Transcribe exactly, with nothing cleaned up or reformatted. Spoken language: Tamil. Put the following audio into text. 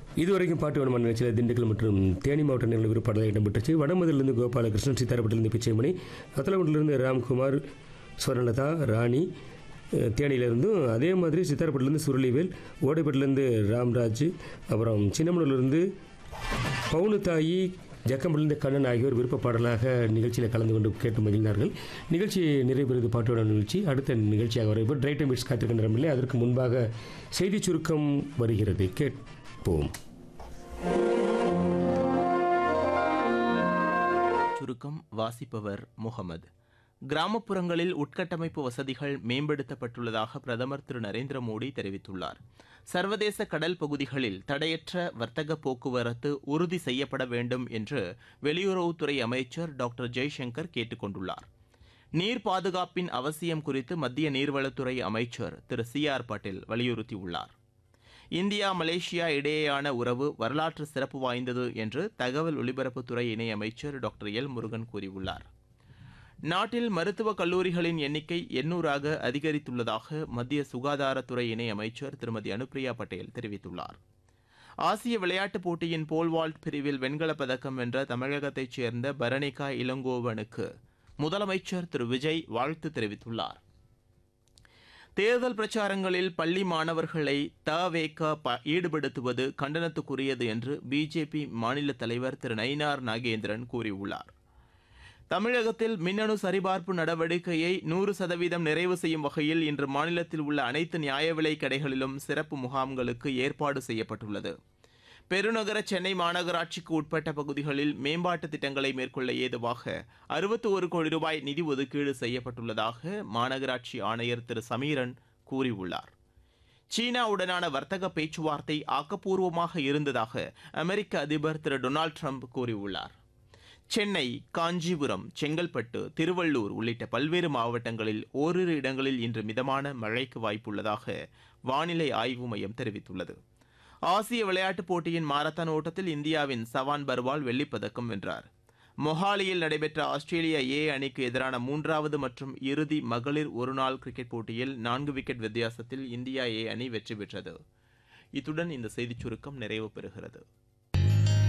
இதுவரைக்கும் பாட்டு வனமான நிகழ்ச்சியில் திண்டுக்கல் மற்றும் தேனி மாவட்ட நிகழ்வு விருப்பாடல் இடம்பெற்றுச்சு. வடமதுரிலிருந்து கோபாலகிருஷ்ணன், சித்தாரப்பட்டிலிருந்து பிச்சைமணி, அத்தலகுண்டிலிருந்து ராம்குமார், ஸ்வர்ணலதா, ராணி, தேனியிலேருந்தும் அதே மாதிரி சித்தாரப்பட்டிலேருந்து சுருளிவேல், ஓடைப்பட்டிலேருந்து ராம்ராஜ், அப்புறம் சின்னமனூர்லேருந்து பவுனுத்தாயி, ஜக்கம்பட்டிலிருந்து கண்ணன் ஆகியோர் விருப்ப பாடலாக நிகழ்ச்சியில் கலந்து கொண்டு கேட்டு மகிழ்ந்தார்கள். நிகழ்ச்சி நிறைவேறுவது பாட்டோட நிகழ்ச்சி. அடுத்த நிகழ்ச்சியாக வர இப்போ ரைட் டைம் மிட்ஸ் காத்திருக்கின்ற நேரமில்லை. அதற்கு முன்பாக செய்தி சுருக்கம் வருகிறது, கேட்போம். சுருக்கம் வாசிப்பவர் முகமது. கிராமப்புறங்களில் உட்கட்டமைப்பு வசதிகள் மேம்படுத்தப்பட்டுள்ளதாக பிரதமர் திரு நரேந்திர மோடி தெரிவித்துள்ளார். சர்வதேச கடல் பகுதிகளில் தடையற்ற வர்த்தக போக்குவரத்து உறுதி செய்யப்பட வேண்டும் என்று வெளியுறவுத்துறை அமைச்சர் டாக்டர் ஜெய்சங்கர் கேட்டுக் கொண்டுள்ளார். நீர் பாதுகாப்பின் அவசியம் குறித்து மத்திய நீர்வளத்துறை அமைச்சர் திரு சி ஆர் பாட்டீல் வலியுறுத்தியுள்ளார். இந்தியா மலேசியா இடையேயான உறவு வரலாற்று சிறப்பு வாய்ந்தது என்று தகவல் ஒலிபரப்புத்துறை இணையமைச்சர் டாக்டர் எல் முருகன் கூறியுள்ளார். நாட்டில் மருத்துவக் கல்லூரிகளின் எண்ணிக்கை எண்ணூறாக அதிகரித்துள்ளதாக மத்திய சுகாதாரத்துறை இணையமைச்சர் திருமதி அனுப்பிரியா பட்டேல் தெரிவித்துள்ளார். ஆசிய விளையாட்டுப் போட்டியின் போல்வால்ட் பிரிவில் வெண்கலப் பதக்கம் வென்ற தமிழகத்தைச் சேர்ந்த பரணிகா இளங்கோவனுக்கு முதலமைச்சர் திரு விஜய் வாழ்த்து தெரிவித்துள்ளார். தேர்தல் பிரச்சாரங்களில் பள்ளி மாணவர்களை தவேக ஈடுபடுத்துவது கண்டனத்துக்குரியது என்று பிஜேபி மாநில தலைவர் திரு நயினார் நாகேந்திரன் கூறியுள்ளார். தமிழகத்தில் மின்னணு சரிபார்ப்பு நடவடிக்கையை நூறு சதவீதம் நிறைவு செய்யும் வகையில் இன்று மாநிலத்தில் உள்ள அனைத்து நியாய விலைக் கடைகளிலும் சிறப்பு முகாம்களுக்கு ஏற்பாடு செய்யப்பட்டுள்ளது. பெருநகர சென்னை மாநகராட்சிக்கு உட்பட்ட பகுதிகளில் மேம்பாட்டு திட்டங்களை மேற்கொள்ள ஏதுவாக அறுபத்தி ஒரு கோடி ரூபாய் நிதி ஒதுக்கீடு செய்யப்பட்டுள்ளதாக மாநகராட்சி ஆணையர் திரு சமீரன் கூறியுள்ளார். சீனாவுடனான வர்த்தக பேச்சுவார்த்தை ஆக்கப்பூர்வமாக இருந்ததாக அமெரிக்க அதிபர் திரு டொனால்டு ட்ரம்ப் கூறியுள்ளார். சென்னை, காஞ்சிபுரம், செங்கல்பட்டு, திருவள்ளூர் உள்ளிட்ட பல்வேறு மாவட்டங்களில் ஓரிரு இடங்களில் இன்று மிதமான மழைக்கு வாய்ப்புள்ளதாக வானிலை ஆய்வு மையம் தெரிவித்துள்ளது. ஆசிய விளையாட்டுப் போட்டியின் மாரத்தான் ஓட்டத்தில் இந்தியாவின் சவான் பர்வால் வெள்ளிப்பதக்கம் வென்றார். மொஹாலியில் நடைபெற்ற ஆஸ்திரேலியா ஏ அணிக்கு எதிரான மூன்றாவது மற்றும் இறுதி மகளிர் ஒருநாள் கிரிக்கெட் போட்டியில் நான்கு விக்கெட் வித்தியாசத்தில் இந்தியா ஏ அணி வெற்றி பெற்றது. இத்துடன் இந்த செய்திச் சுருக்கம் நிறைவு பெறுகிறது.